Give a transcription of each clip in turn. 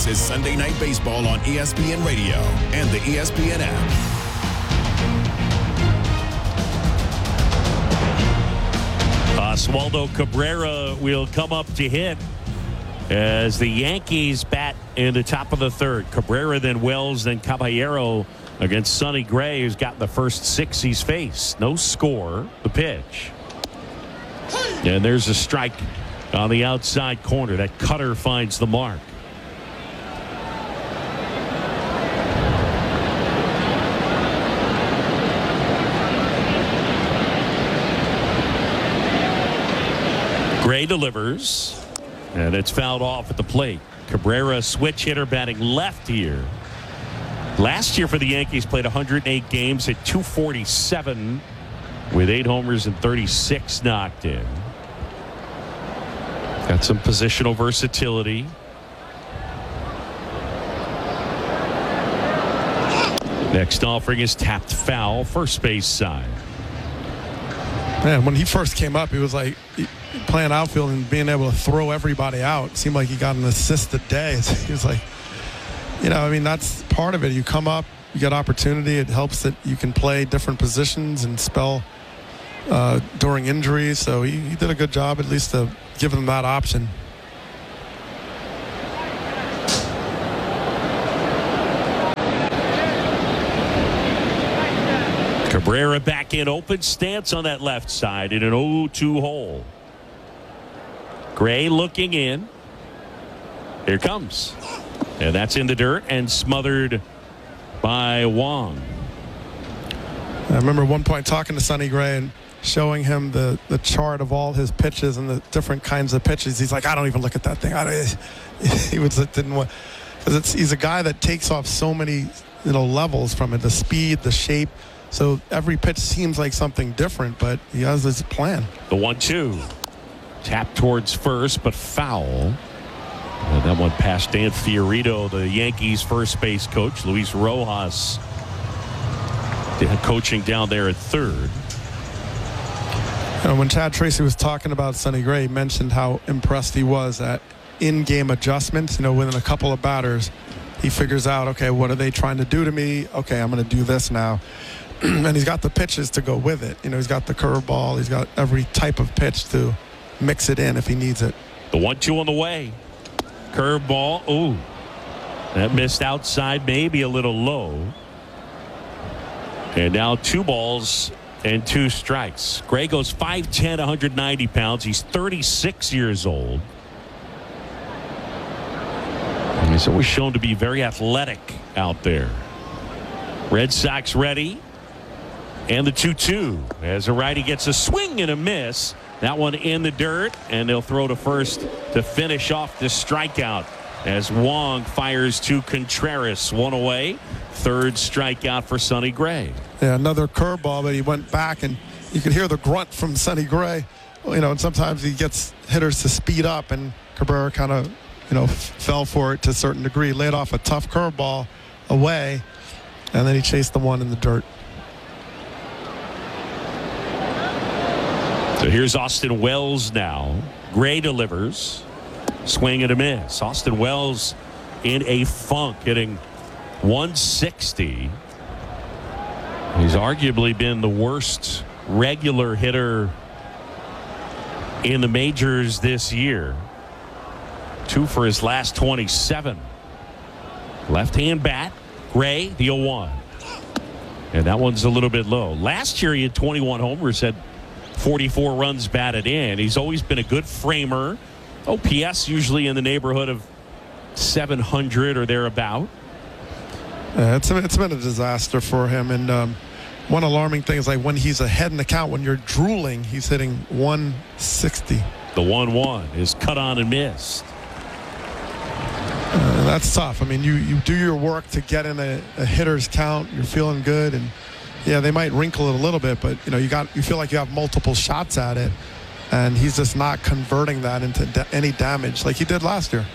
This is Sunday Night Baseball on ESPN Radio and the ESPN app. Oswaldo Cabrera will come up to hit as the Yankees bat in the top of the third. Cabrera, then Wells, then Caballero against Sonny Gray, who's got the first 6 he's faced. No score. The pitch. And there's a strike on the outside corner. That cutter finds the mark. Gray delivers, and it's fouled off at the plate. Cabrera, switch hitter, batting left here. Last year for the Yankees, played 108 games at .247 with 8 homers and 36 knocked in. Got some positional versatility. Next offering is tapped foul, first base side. Man, when he first came up, he was like playing outfield and being able to throw everybody out. It seemed like he got an assist a day. He was like, I mean, that's part of it. You come up, you get opportunity. It helps that you can play different positions and spell during injuries. So he did a good job, at least to give them that option. Cabrera back in, open stance on that left side in an 0-2 hole. Gray looking in. Here comes. And that's in the dirt and smothered by Wong. I remember at one point talking to Sonny Gray and showing him the chart of all his pitches and the different kinds of pitches. He's like, I don't even look at that thing. Didn't want, because he's a guy that takes off so many levels from it, the speed, the shape. So every pitch seems like something different, but he has his plan. The 1-2. Tap towards first, but foul. And that one past Dan Fiorito, the Yankees first base coach. Luis Rojas coaching down there at third. When Chad Tracy was talking about Sonny Gray, he mentioned how impressed he was at in-game adjustments. Within a couple of batters, he figures out, okay, what are they trying to do to me? Okay, I'm going to do this now. And he's got the pitches to go with it. He's got the curveball. He's got every type of pitch to mix it in if he needs it. The 1-2 on the way. Curveball. Ooh. That missed outside, maybe a little low. And now 2 balls and 2 strikes. Gray goes 5'10", 190 pounds. He's 36 years old. And he's always shown to be very athletic out there. Red Sox ready. And the 2-2 as a righty gets a swing and a miss. That one in the dirt, and they'll throw to first to finish off the strikeout as Wong fires to Contreras. 1 away. Third strikeout for Sonny Gray. Yeah, another curveball, but he went back, and you could hear the grunt from Sonny Gray. And sometimes he gets hitters to speed up, and Cabrera kind of, fell for it to a certain degree. Laid off a tough curveball away, and then he chased the one in the dirt. So here's Austin Wells now. Gray delivers. Swing and a miss. Austin Wells in a funk, hitting 160. He's arguably been the worst regular hitter in the majors this year. 2 for his last 27. Left-hand bat. Gray, the 0-1. And that one's a little bit low. Last year he had 21 homers, had 44 runs batted in. He's always been a good framer. OPS usually in the neighborhood of 700 or thereabout. It's been a disaster for him. And one alarming thing is, like, when he's ahead in the count, when you're drooling, he's hitting 160. The 1-1 is cut on and missed. That's tough. I mean, you do your work to get in a hitter's count. You're feeling good, and yeah, they might wrinkle it a little bit, but you feel like you have multiple shots at it, and he's just not converting that into any damage like he did last year.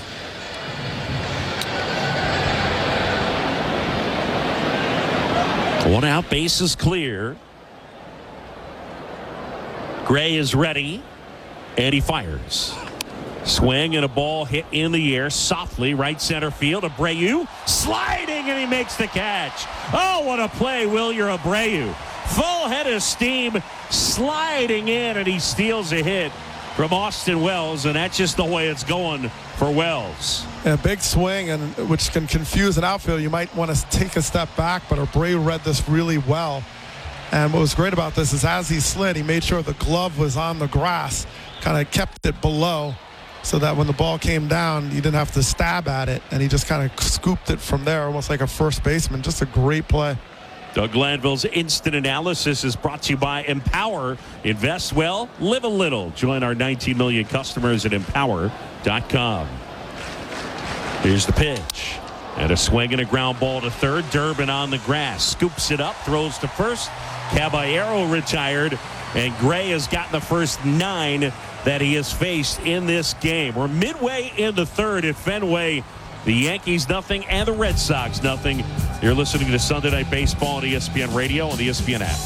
One out, base is clear. Gray is ready, and he fires. Swing and a ball hit in the air softly, right center field. Abreu sliding, and he makes the catch. Oh, what a play, Wilyer Abreu. Full head of steam, sliding in, and he steals a hit from Austin Wells, and that's just the way it's going for Wells. A big swing, and which can confuse an outfielder. You might want to take a step back, but Abreu read this really well. And what was great about this is as he slid, he made sure the glove was on the grass, kind of kept it below, so that when the ball came down, you didn't have to stab at it, and he just kind of scooped it from there, almost like a first baseman. Just a great play. Doug Glanville's Instant Analysis is brought to you by Empower. Invest well, live a little. Join our 19 million customers at Empower.com. Here's the pitch. And a swing and a ground ball to third. Durbin on the grass. Scoops it up, throws to first. Caballero retired. And Gray has gotten the first 9 that he has faced in this game. We're midway in the third at Fenway. The Yankees nothing and the Red Sox nothing. You're listening to Sunday Night Baseball on ESPN Radio and the ESPN app.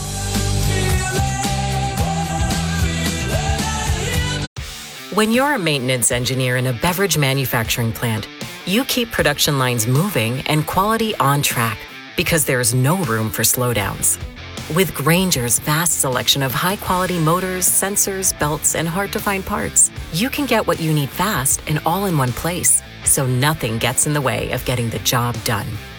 When you're a maintenance engineer in a beverage manufacturing plant, you keep production lines moving and quality on track because there's no room for slowdowns. With Grainger's vast selection of high-quality motors, sensors, belts, and hard-to-find parts, you can get what you need fast and all in one place, so nothing gets in the way of getting the job done.